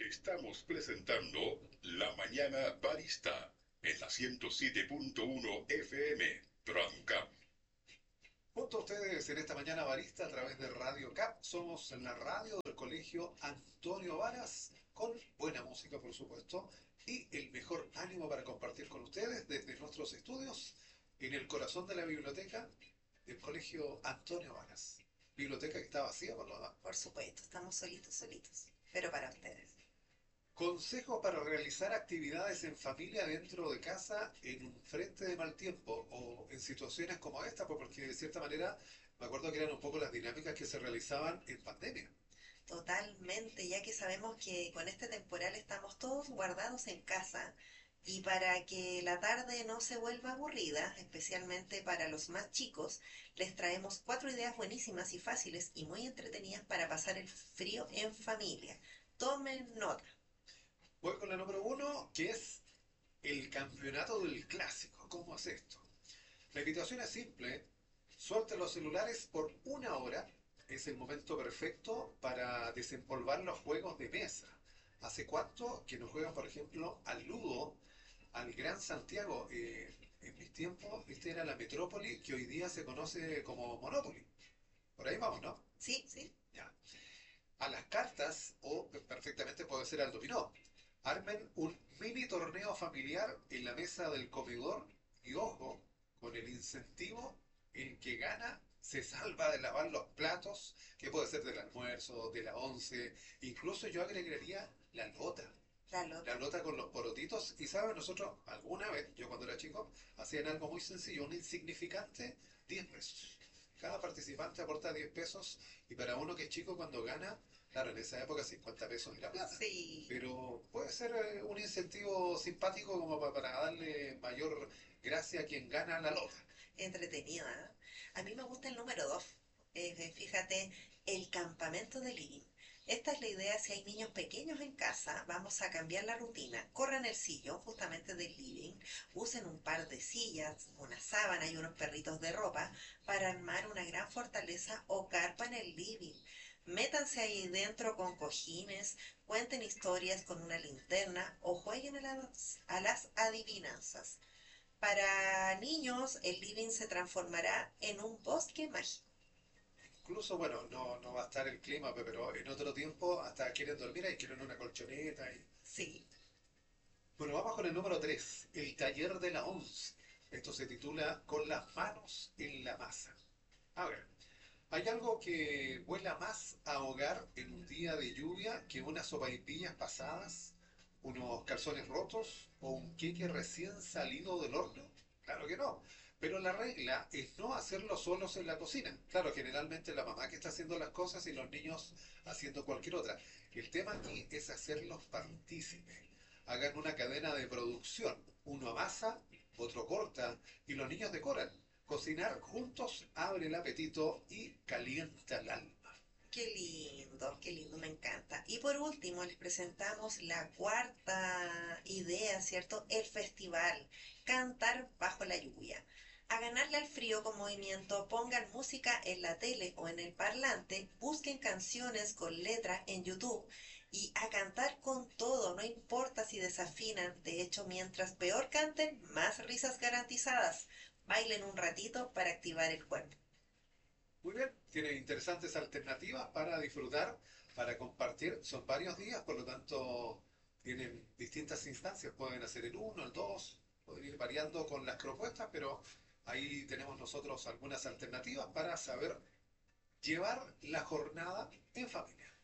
Estamos presentando La Mañana Barista en la 107.1 FM, Radio Cap. Junto a ustedes en esta mañana barista a través de Radio CAP, somos en la radio del Colegio Antonio Varas, con buena música por supuesto, y el mejor ánimo para compartir con ustedes desde nuestros estudios en el corazón de la biblioteca del Colegio Antonio Varas. Biblioteca que está vacía por lo demás. Por supuesto, estamos solitos, pero para ustedes. Consejos para realizar actividades en familia dentro de casa en un frente de mal tiempo o en situaciones como esta, pues porque de cierta manera me acuerdo que eran un poco las dinámicas que se realizaban en pandemia. Totalmente, ya que sabemos que con este temporal estamos todos guardados en casa y para que la tarde no se vuelva aburrida, especialmente para los más chicos, les traemos 4 ideas buenísimas y fáciles y muy entretenidas para pasar el frío en familia. Tomen nota. Voy con la número uno, que es el campeonato del clásico. ¿Cómo es esto? La invitación es simple. Suelten los celulares por una hora. Es el momento perfecto para desempolvar los juegos de mesa. ¿Hace cuánto que no juegan, por ejemplo, al Ludo, al Gran Santiago? En mis tiempos, viste, era la Metrópoli, que hoy día se conoce como Monopoly. Por ahí vamos, ¿no? Sí, sí. Ya. A las cartas, o perfectamente puede ser al dominó. Armen un mini torneo familiar en la mesa del comedor y ojo, con el incentivo, el que gana se salva de lavar los platos, que puede ser del almuerzo, de la once, incluso yo agregaría la lota. La La lota. lota con los porotitos, y saben, nosotros alguna vez, yo cuando era chico, hacían algo muy sencillo, un insignificante, 10 pesos. Cada participante aporta 10 pesos y para uno que es chico cuando gana, claro, en esa época 50 pesos era plata. Sí, Pero puede ser un incentivo simpático como para darle mayor gracia a quien gana la lota. entretenida. A mí me gusta el número 2. Fíjate, el campamento de living. Esta es la idea: si hay niños pequeños en casa, vamos a cambiar la rutina. Corran el sillón justamente del living, usen un par de sillas, una sábana y unos perritos de ropa para armar una gran fortaleza o carpa en el living. Métanse ahí dentro con cojines, cuenten historias con una linterna o jueguen a las adivinanzas. Para niños, el living se transformará en un bosque mágico. Incluso, bueno, no va a estar el clima, pero en otro tiempo hasta quieren dormir y quieren una colchoneta. Sí, Bueno, vamos con el número 3, el taller de la once. Esto se titula Con las manos en la masa. A ver, ¿hay algo que huela más a hogar en un día de lluvia que unas sopaipillas pasadas, unos calzones rotos o un queque recién salido del horno? Claro que no. Pero la regla es no hacerlo solos en la cocina. Claro, generalmente la mamá que está haciendo las cosas y los niños haciendo cualquier otra. El tema aquí es hacerlos partícipes. Hagan una cadena de producción. Uno amasa, otro corta y los niños decoran. Cocinar juntos abre el apetito y calienta el alma. qué lindo, me encanta. Y por último, les presentamos la cuarta idea, ¿cierto? El festival. Cantar bajo la lluvia. A ganarle al frío con movimiento, pongan música en la tele o en el parlante, busquen canciones con letra en YouTube y a cantar con todo, no importa si desafinan. De hecho, mientras peor canten, más risas garantizadas. Bailen un ratito para activar el cuerpo. Muy bien, tiene interesantes alternativas para disfrutar, para compartir. Son varios días, por lo tanto, tienen distintas instancias. Pueden hacer el uno, el 2, pueden ir variando con las propuestas, pero ahí tenemos nosotros algunas alternativas para saber llevar la jornada en familia.